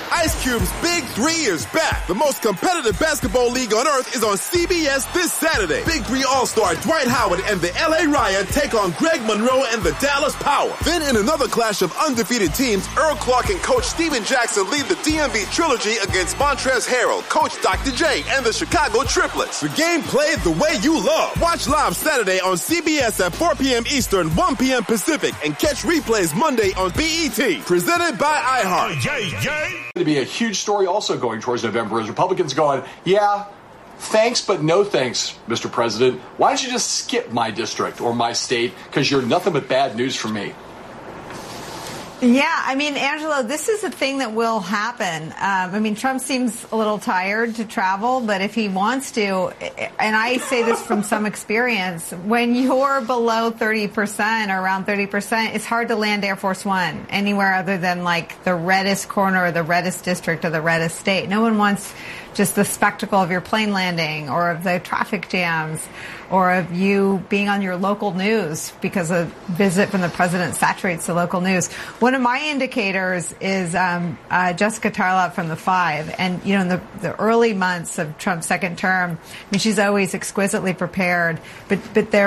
Ice Cube's Big 3 is back. The most competitive basketball league on earth is on CBS this Saturday. Big 3 All-Star Dwight Howard and the LA Riot take on Greg Monroe and the Dallas Power. Then in another clash of undefeated teams, Earl Clark and Coach Steven Jackson lead the DMV Trilogy against Montrezl Harrell, Coach Dr. J, and the Chicago Triplets. The game played the way you love. Watch live Saturday on CBS at 4 p.m. Eastern, 1 p.m. Pacific, and catch replays Monday on BET. Presented by iHeart. Going to be a huge story also going towards November as Republicans going, yeah, thanks but no thanks, Mr. President. Why don't you just skip my district or my state because you're nothing but bad news for me? Yeah, I mean, Angelo, this is a thing that will happen. I mean, Trump seems a little tired to travel, but if he wants to, and I say this from some experience, when you're below 30% or around 30%, it's hard to land Air Force One anywhere other than like the reddest corner or the reddest district or the reddest state. No one wants just the spectacle of your plane landing or of the traffic jams or of you being on your local news because a visit from the president saturates the local news. One of my indicators is Jessica Tarlov from The Five. And, you know, in the early months of Trump's second term, I mean, she's always exquisitely prepared. But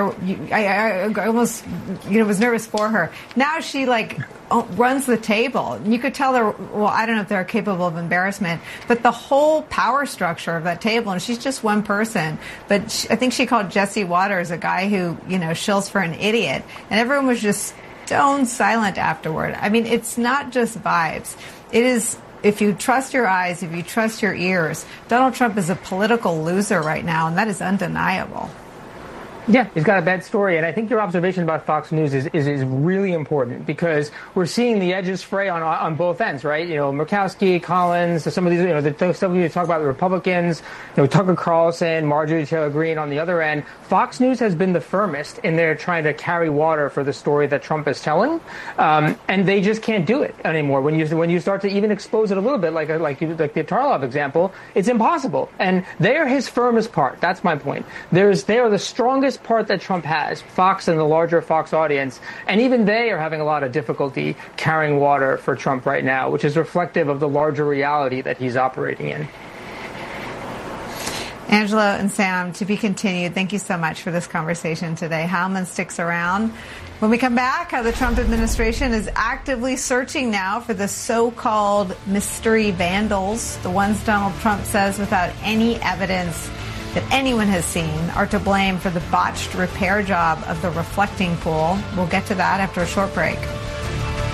I almost, you know, was nervous for her. Now she, like, runs the table. You could tell they're, well, I don't know if they're capable of embarrassment, but the whole power structure of that table, and she's just one person, but I think she called Jesse Waters a guy who, you know, shills for an idiot, and everyone was just stone silent afterward. I mean, it's not just vibes. It is, if you trust your eyes, if you trust your ears, Donald Trump is a political loser right now, and that is undeniable. Yeah, he's got a bad story, and I think your observation about Fox News is really important because we're seeing the edges fray on both ends, right? You know, Murkowski, Collins, some of these, you know, the stuff we talk about the Republicans, you know, Tucker Carlson, Marjorie Taylor Greene on the other end. Fox News has been the firmest in there trying to carry water for the story that Trump is telling, and they just can't do it anymore. When you start to even expose it a little bit, like the Tarlov example, it's impossible, and they are his firmest part. That's my point. They are the strongest part that Trump has, Fox and the larger Fox audience, and even they are having a lot of difficulty carrying water for Trump right now, which is reflective of the larger reality that he's operating in. Angelo and Sam, to be continued. Thank you so much for this conversation today. Howman sticks around. When we come back, how the Trump administration is actively searching now for the so-called mystery vandals, the ones Donald Trump says without any evidence that anyone has seen are to blame for the botched repair job of the reflecting pool. We'll get to that after a short break.